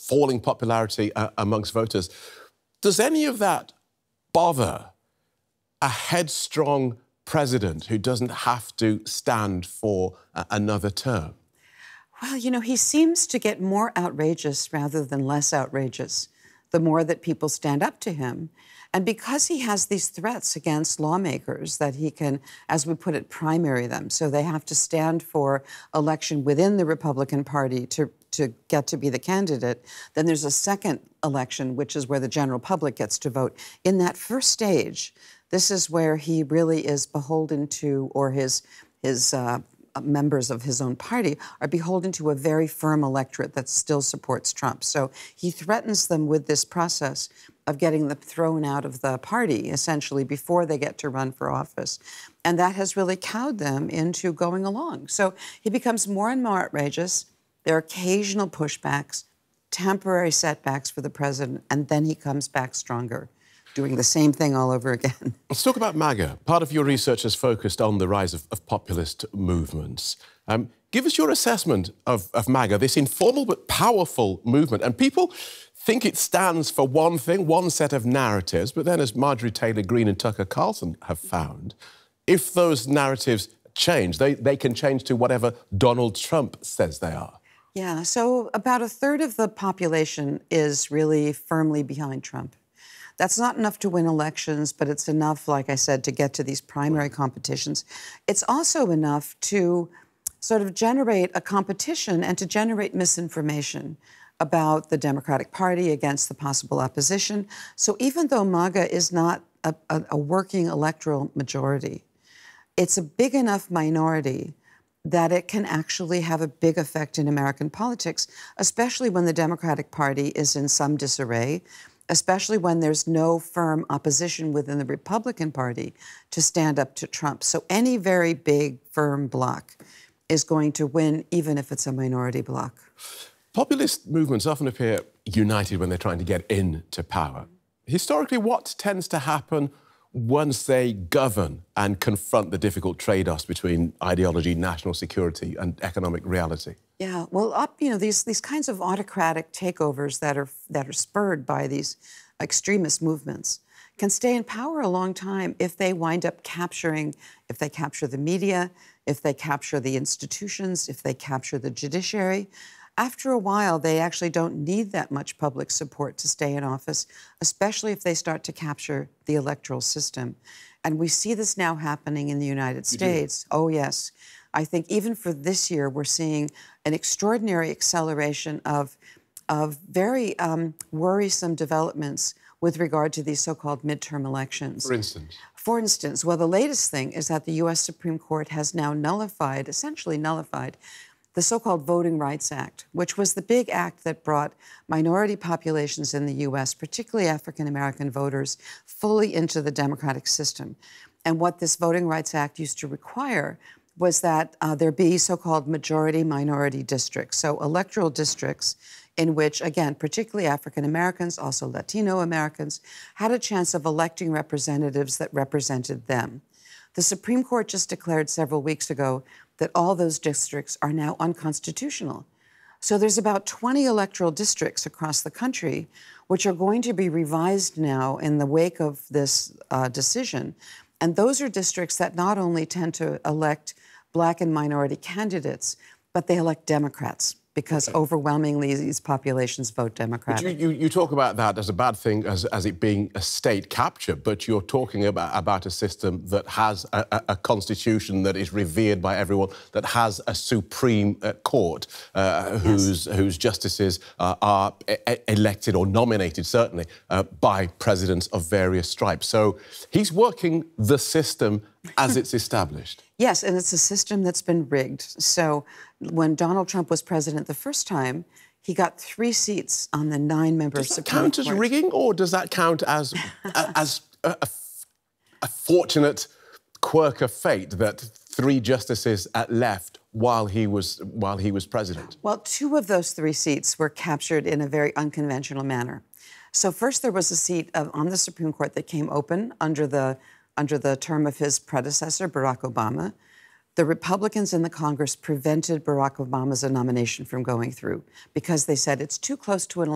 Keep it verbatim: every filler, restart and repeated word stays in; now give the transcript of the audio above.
falling popularity uh, amongst voters. Does any of that bother a headstrong president who doesn't have to stand for uh, another term? Well, you know, he seems to get more outrageous rather than less outrageous the more that people stand up to him. And because he has these threats against lawmakers that he can, as we put it, primary them. So they have to stand for election within the Republican Party to, to get to be the candidate. Then there's a second election, which is where the general public gets to vote. In that first stage, this is where he really is beholden to, or his, his uh, members of his own party are beholden to a very firm electorate that still supports Trump. So he threatens them with this process of getting them thrown out of the party, essentially, before they get to run for office. And that has really cowed them into going along. So he becomes more and more outrageous. There are occasional pushbacks, temporary setbacks for the president, and then he comes back stronger, doing the same thing all over again. Let's talk about MAGA. Part of your research has focused on the rise of, of populist movements. Um, give us your assessment of, of MAGA, this informal but powerful movement. And people think it stands for one thing, one set of narratives, but then, as Marjorie Taylor Greene and Tucker Carlson have found, if those narratives change, they, they can change to whatever Donald Trump says they are. Yeah, so about a third of the population is really firmly behind Trump. That's not enough to win elections, but it's enough, like I said, to get to these primary competitions. It's also enough to sort of generate a competition and to generate misinformation about the Democratic Party against the possible opposition. So even though MAGA is not a, a, a working electoral majority, it's a big enough minority that it can actually have a big effect in American politics, especially when the Democratic Party is in some disarray, especially when there's no firm opposition within the Republican Party to stand up to Trump. So any very big, firm bloc is going to win, even if it's a minority bloc. Populist movements often appear united when they're trying to get into power. Historically, what tends to happen once they govern and confront the difficult trade-offs between ideology, national security, and economic reality? Yeah, well, up, you know, these these kinds of autocratic takeovers that are that are spurred by these extremist movements can stay in power a long time if they wind up capturing, if they capture the media, if they capture the institutions, if they capture the judiciary. After a while, they actually don't need that much public support to stay in office, especially if they start to capture the electoral system. And we see this now happening in the United States. Oh, yes. I think even for this year, we're seeing an extraordinary acceleration of, of very um, worrisome developments with regard to these so-called midterm elections. For instance? For instance, well, the latest thing is that the U S Supreme Court has now nullified, essentially nullified, the so-called Voting Rights Act, which was the big act that brought minority populations in the U S, particularly African-American voters, fully into the democratic system. And what this Voting Rights Act used to require was that uh, there be so-called majority-minority districts, so electoral districts in which, again, particularly African-Americans, also Latino Americans, had a chance of electing representatives that represented them. The Supreme Court just declared several weeks ago that all those districts are now unconstitutional. So there's about twenty electoral districts across the country which are going to be revised now in the wake of this uh, decision. And those are districts that not only tend to elect Black and minority candidates, but they elect Democrats, because okay. overwhelmingly these populations vote Democratic. You, you, you talk about that as a bad thing, as, as it being a state capture, but you're talking about, about a system that has a, a, a constitution that is revered by everyone, that has a Supreme uh, Court uh, whose, yes. whose justices uh, are e elected or nominated, certainly, uh, by presidents of various stripes. So he's working the system as it's established. Yes, and it's a system that's been rigged. So when Donald Trump was president the first time, he got three seats on the nine-member Supreme Court. Does that count as rigging, or does that count as, as a, a, a fortunate quirk of fate that three justices left while he was, while he was president? Well, two of those three seats were captured in a very unconventional manner. So first there was a seat of, on the Supreme Court that came open under the under the term of his predecessor, Barack Obama. The Republicans in the Congress prevented Barack Obama's nomination from going through because they said it's too close to an